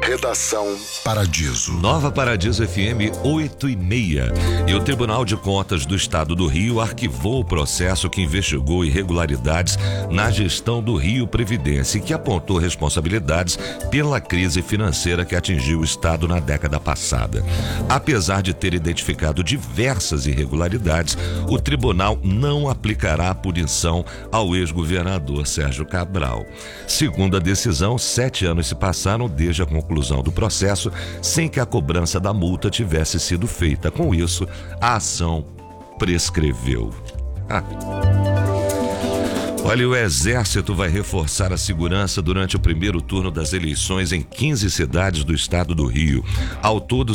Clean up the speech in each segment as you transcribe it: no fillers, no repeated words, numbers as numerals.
Redação Paradiso. Nova Paradiso FM 8h30. E o Tribunal de Contas do Estado do Rio arquivou o processo que investigou irregularidades na gestão do Rio Previdência e que apontou responsabilidades pela crise financeira que atingiu o Estado na década passada. Apesar de ter identificado diversas irregularidades, o tribunal não aplicará a punição ao ex-governador Sérgio Cabral. Segundo a decisão, 7 anos se passaram desde a conclusão do processo sem que a cobrança da multa tivesse sido feita. Com isso, a ação prescreveu. Olha, o Exército vai reforçar a segurança durante o primeiro turno das eleições em 15 cidades do estado do Rio. Ao todo,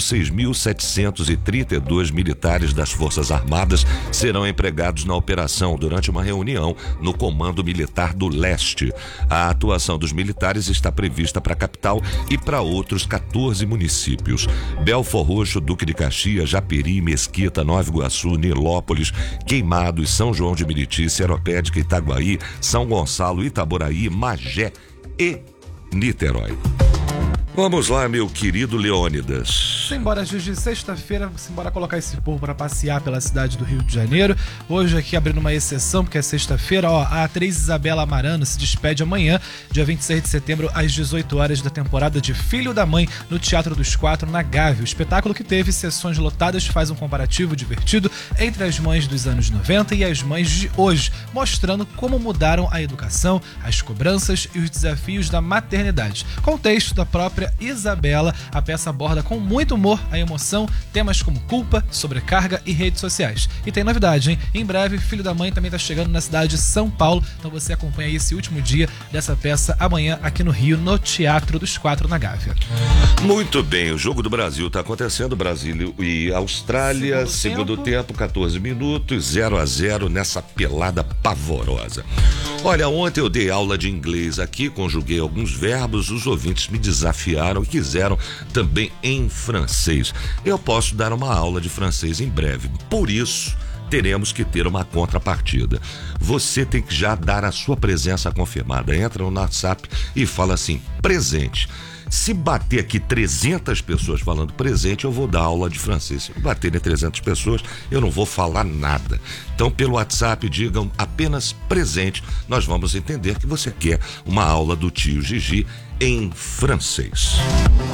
6.732 militares das Forças Armadas serão empregados na operação durante uma reunião no Comando Militar do Leste. A atuação dos militares está prevista para a capital e para outros 14 municípios: Belfor Roxo, Duque de Caxias, Japeri, Mesquita, Nova Iguaçu, Nilópolis, Queimados, São João de Meriti, Seropédica, Itaguaí, São Gonçalo, Itaboraí, Magé e Niterói. Vamos lá, meu querido Leônidas. Simbora, Juiz, de sexta-feira, simbora colocar esse povo para passear pela cidade do Rio de Janeiro. Hoje aqui abrindo uma exceção, porque é sexta-feira, a atriz Isabela Amarano se despede amanhã, dia 26 de setembro, às 18 horas da temporada de Filho da Mãe, no Teatro dos Quatro, na Gávea. O espetáculo, que teve sessões lotadas, faz um comparativo divertido entre as mães dos anos 90 e as mães de hoje, mostrando como mudaram a educação, as cobranças e os desafios da maternidade. Com o texto da própria Isabela, a peça aborda com muito humor a emoção, temas como culpa, sobrecarga e redes sociais. E tem novidade, hein? Em breve, Filho da Mãe também está chegando na cidade de São Paulo, então você acompanha aí esse último dia dessa peça amanhã aqui no Rio, no Teatro dos Quatro, na Gávea. Muito bem, o Jogo do Brasil está acontecendo, Brasil e Austrália, segundo tempo, 14 minutos, 0-0 nessa pelada pavorosa. Olha, ontem eu dei aula de inglês aqui, conjuguei alguns verbos, os ouvintes me desafiaram e quiseram também em francês. Eu posso dar uma aula de francês em breve, por isso teremos que ter uma contrapartida. Você tem que já dar a sua presença confirmada. Entra no WhatsApp e fala assim: presente. Se bater aqui 300 pessoas falando presente, eu vou dar aula de francês. Se baterem 300 pessoas, eu não vou falar nada. Então, pelo WhatsApp, digam apenas presente. Nós vamos entender que você quer uma aula do tio Gigi em francês.